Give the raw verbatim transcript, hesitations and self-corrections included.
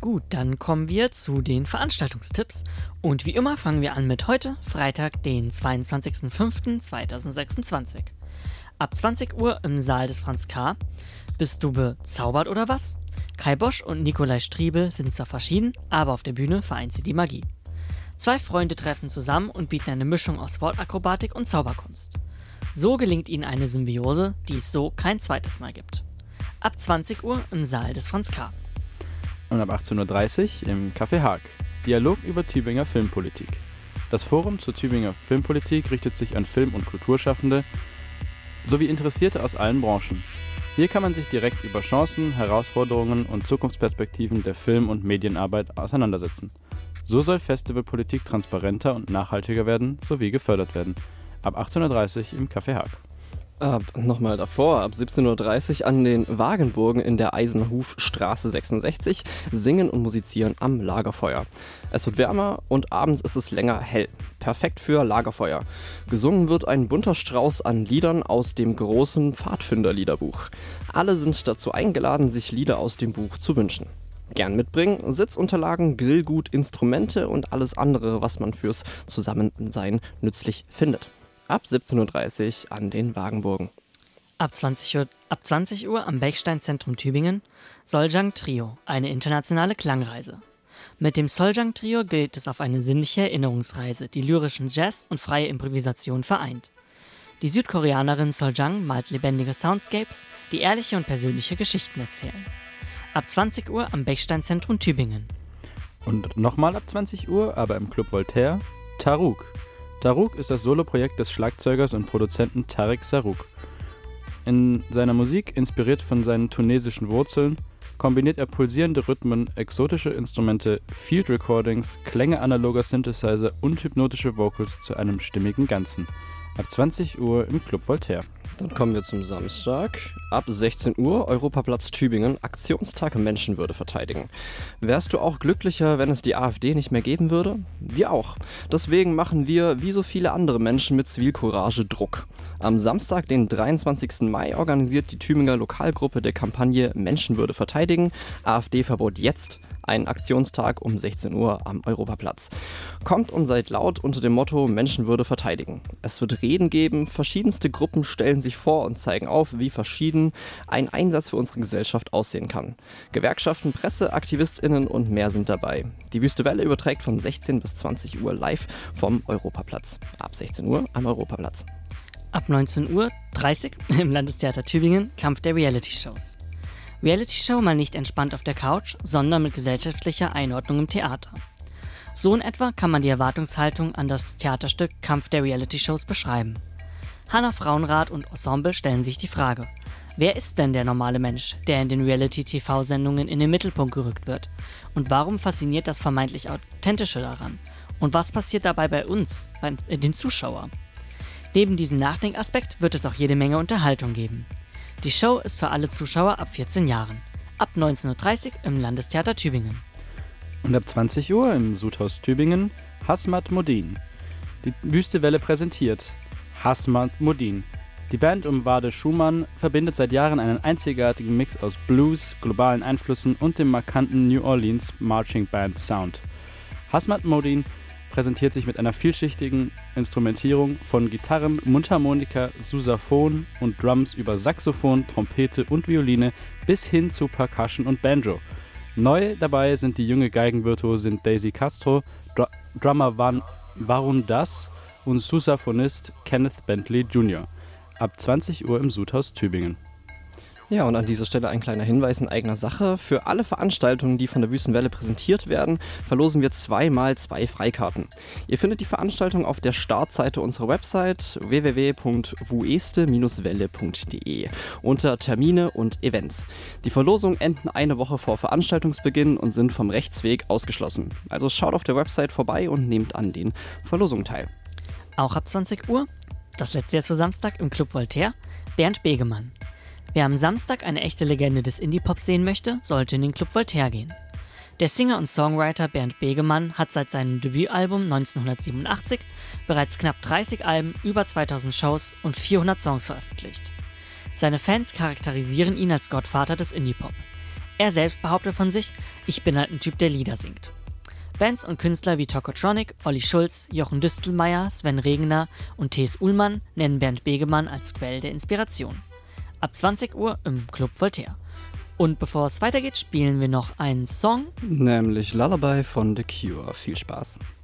Gut, dann kommen wir zu den Veranstaltungstipps. Und wie immer fangen wir an mit heute, Freitag, den zweiundzwanzigsten fünften zweitausendsechsundzwanzig. Ab zwanzig Uhr im Saal des Franz K. Bist du bezaubert oder was? Kai Bosch und Nikolai Striebel sind zwar verschieden, aber auf der Bühne vereint sie die Magie. Zwei Freunde treffen zusammen und bieten eine Mischung aus Wortakrobatik und Zauberkunst. So gelingt ihnen eine Symbiose, die es so kein zweites Mal gibt. Ab zwanzig Uhr im Saal des Franz K. Und ab achtzehn Uhr dreißig im Café Haag. Dialog über Tübinger Filmpolitik. Das Forum zur Tübinger Filmpolitik richtet sich an Film- und Kulturschaffende sowie Interessierte aus allen Branchen. Hier kann man sich direkt über Chancen, Herausforderungen und Zukunftsperspektiven der Film- und Medienarbeit auseinandersetzen. So soll Festivalpolitik transparenter und nachhaltiger werden sowie gefördert werden. Ab achtzehn Uhr dreißig im Café Haag. Ab, nochmal davor, ab siebzehn Uhr dreißig an den Wagenburgen in der Eisenhufstraße sechsundsechzig singen und musizieren am Lagerfeuer. Es wird wärmer und abends ist es länger hell. Perfekt für Lagerfeuer. Gesungen wird ein bunter Strauß an Liedern aus dem großen Pfadfinder-Liederbuch. Alle sind dazu eingeladen, sich Lieder aus dem Buch zu wünschen. Gern mitbringen, Sitzunterlagen, Grillgut, Instrumente und alles andere, was man fürs Zusammensein nützlich findet. Ab siebzehn Uhr dreißig an den Wagenburgen. Ab zwanzig Uhr, ab zwanzig Uhr am Bechstein-Zentrum Tübingen Soljang Trio, eine internationale Klangreise. Mit dem Soljang Trio geht es auf eine sinnliche Erinnerungsreise, die lyrischen Jazz und freie Improvisation vereint. Die Südkoreanerin Soljang malt lebendige Soundscapes, die ehrliche und persönliche Geschichten erzählen. Ab zwanzig Uhr am Bechstein-Zentrum Tübingen. Und nochmal ab zwanzig Uhr, aber im Club Voltaire, Taruk. Taruk ist das Soloprojekt des Schlagzeugers und Produzenten Tarek Saruk. In seiner Musik, inspiriert von seinen tunesischen Wurzeln, kombiniert er pulsierende Rhythmen, exotische Instrumente, Field Recordings, Klänge analoger Synthesizer und hypnotische Vocals zu einem stimmigen Ganzen. Ab zwanzig Uhr im Club Voltaire. Dann kommen wir zum Samstag. Ab sechzehn Uhr Europaplatz Tübingen, Aktionstag Menschenwürde verteidigen. Wärst du auch glücklicher, wenn es die AfD nicht mehr geben würde? Wir auch. Deswegen machen wir, wie so viele andere Menschen mit Zivilcourage, Druck. Am Samstag, den dreiundzwanzigsten Mai, organisiert die Tübinger Lokalgruppe der Kampagne Menschenwürde verteidigen, AfD-Verbot jetzt, einen Aktionstag um sechzehn Uhr am Europaplatz. Kommt und seid laut unter dem Motto Menschenwürde verteidigen. Es wird Reden geben, verschiedenste Gruppen stellen sich vor und zeigen auf, wie verschieden ein Einsatz für unsere Gesellschaft aussehen kann. Gewerkschaften, Presse, AktivistInnen und mehr sind dabei. Die Wüste Welle überträgt von sechzehn bis zwanzig Uhr live vom Europaplatz. Ab sechzehn Uhr am Europaplatz. Ab neunzehn Uhr dreißig im Landestheater Tübingen Kampf der Reality-Shows. Reality-Show mal nicht entspannt auf der Couch, sondern mit gesellschaftlicher Einordnung im Theater. So in etwa kann man die Erwartungshaltung an das Theaterstück Kampf der Reality-Shows beschreiben. Hanna Frauenrath und Ensemble stellen sich die Frage: Wer ist denn der normale Mensch, der in den Reality-T V-Sendungen in den Mittelpunkt gerückt wird? Und warum fasziniert das vermeintlich Authentische daran? Und was passiert dabei bei uns, bei den Zuschauern? Neben diesem Nachdenkaspekt wird es auch jede Menge Unterhaltung geben. Die Show ist für alle Zuschauer ab vierzehn Jahren. Ab neunzehn Uhr dreißig im Landestheater Tübingen. Und ab zwanzig Uhr im Sudhaus Tübingen Hasmat Modin. Die Wüste Welle präsentiert Hasmat Modin. Die Band um Wade Schumann verbindet seit Jahren einen einzigartigen Mix aus Blues, globalen Einflüssen und dem markanten New Orleans Marching Band Sound. Hasmat Modin präsentiert sich mit einer vielschichtigen Instrumentierung von Gitarren, Mundharmonika, Sousaphon und Drums über Saxophon, Trompete und Violine bis hin zu Percussion und Banjo. Neu dabei sind die junge Geigenvirtuosin Daisy Castro, Dr- Drummer Van Varun Das und Sousaphonist Kenneth Bentley Junior Ab zwanzig Uhr im Sudhaus Tübingen. Ja, und an dieser Stelle ein kleiner Hinweis in eigener Sache. Für alle Veranstaltungen, die von der Wüstenwelle präsentiert werden, verlosen wir zweimal zwei Freikarten. Ihr findet die Veranstaltung auf der Startseite unserer Website w w w punkt wueste welle punkt d e unter Termine und Events. Die Verlosungen enden eine Woche vor Veranstaltungsbeginn und sind vom Rechtsweg ausgeschlossen. Also schaut auf der Website vorbei und nehmt an den Verlosungen teil. Auch ab zwanzig Uhr, das letzte Jahr zu Samstag im Club Voltaire, Bernd Begemann. Wer am Samstag eine echte Legende des Indie-Pops sehen möchte, sollte in den Club Voltaire gehen. Der Singer und Songwriter Bernd Begemann hat seit seinem Debütalbum neunzehnhundertsiebenundachtzig bereits knapp dreißig Alben, über zweitausend Shows und vierhundert Songs veröffentlicht. Seine Fans charakterisieren ihn als Gottvater des Indie-Pop. Er selbst behauptet von sich, ich bin halt ein Typ, der Lieder singt. Bands und Künstler wie Tokotronic, Olli Schulz, Jochen Düstelmeier, Sven Regner und T S Ullmann nennen Bernd Begemann als Quelle der Inspiration. Ab zwanzig Uhr im Club Voltaire. Und bevor es weitergeht, spielen wir noch einen Song. Nämlich Lullaby von The Cure. Viel Spaß.